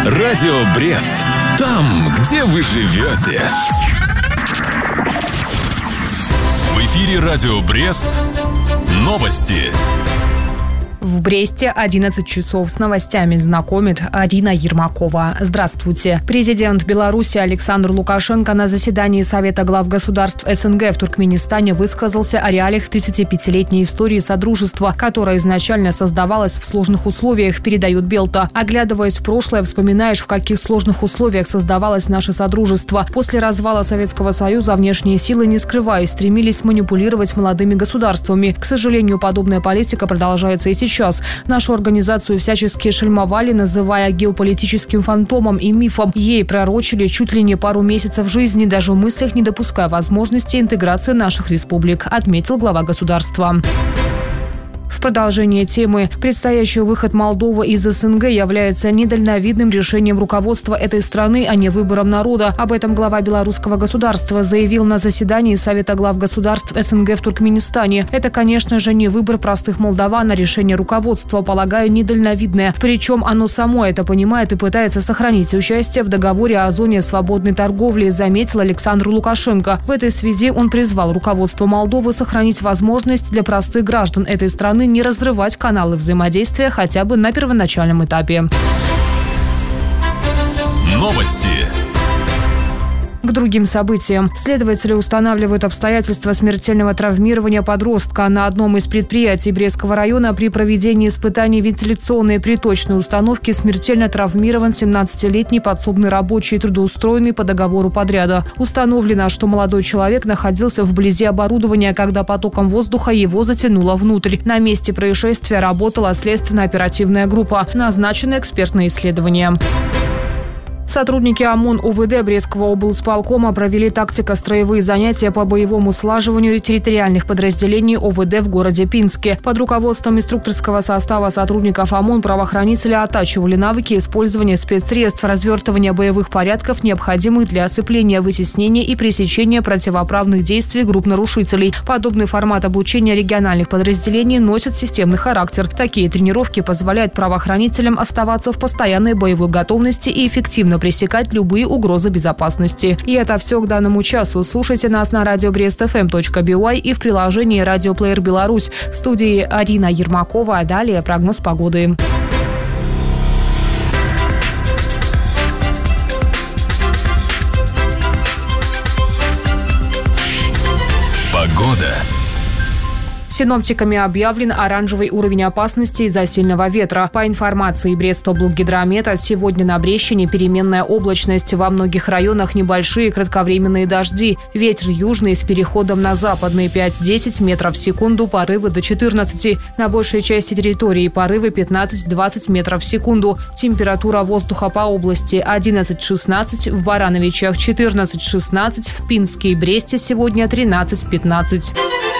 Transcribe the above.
Радио Брест. Там, где вы живете. В эфире Радио Брест. Новости. В Бресте 11 часов с новостями знакомит Арина Ермакова. Здравствуйте. Президент Беларуси Александр Лукашенко на заседании Совета глав государств СНГ в Туркменистане высказался о реалиях 35-летней истории Содружества, которая изначально создавалась в сложных условиях, передает Белта. Оглядываясь в прошлое, вспоминаешь, в каких сложных условиях создавалось наше Содружество. После развала Советского Союза внешние силы, не скрываясь, стремились манипулировать молодыми государствами. К сожалению, подобная политика продолжается и сейчас. Нашу организацию всячески шельмовали, называя геополитическим фантомом и мифом. Ей пророчили чуть ли не пару месяцев жизни, даже в мыслях не допуская возможности интеграции наших республик, отметил глава государства. В продолжение темы, предстоящий выход Молдовы из СНГ является недальновидным решением руководства этой страны, а не выбором народа. Об этом глава белорусского государства заявил на заседании Совета глав государств СНГ в Туркменистане. Это, конечно же, не выбор простых молдаван, а решение руководства, полагаю, недальновидное. Причем оно само это понимает и пытается сохранить участие в договоре о зоне свободной торговли, заметил Александр Лукашенко. В этой связи он призвал руководство Молдовы сохранить возможность для простых граждан этой страны не разрывать каналы взаимодействия хотя бы на первоначальном этапе. Новости. К другим событиям. Следователи устанавливают обстоятельства смертельного травмирования подростка на одном из предприятий Брестского района. При проведении испытаний вентиляционной приточной установки смертельно травмирован 17-летний подсобный рабочий, трудоустроенный по договору подряда. Установлено, что молодой человек находился вблизи оборудования, когда потоком воздуха его затянуло внутрь. На месте происшествия работала следственно-оперативная группа. Назначено экспертное исследование. Сотрудники ОМОН УВД Брестского облсполкома провели тактико-строевые занятия по боевому слаживанию территориальных подразделений ОВД в городе Пинске. Под руководством инструкторского состава сотрудников ОМОН правоохранители оттачивали навыки использования спецсредств, развертывания боевых порядков, необходимых для оцепления, вытеснения и пресечения противоправных действий групп нарушителей. Подобный формат обучения региональных подразделений носит системный характер. Такие тренировки позволяют правоохранителям оставаться в постоянной боевой готовности и эффективно пресекать любые угрозы безопасности. И это все к данному часу. Слушайте нас на radiobrestfm.by и в приложении «Радиоплеер Беларусь». В студии Арина Ермакова. А далее прогноз погоды. Погода. Синоптиками объявлен оранжевый уровень опасности из-за сильного ветра. По информации Брестоблгидромета, сегодня на Брещине переменная облачность. Во многих районах небольшие кратковременные дожди. Ветер южный с переходом на западный 5-10 метров в секунду, порывы до 14. На большей части территории порывы 15-20 метров в секунду. Температура воздуха по области 11-16, в Барановичах 14-16, в Пинске и Бресте сегодня 13-15.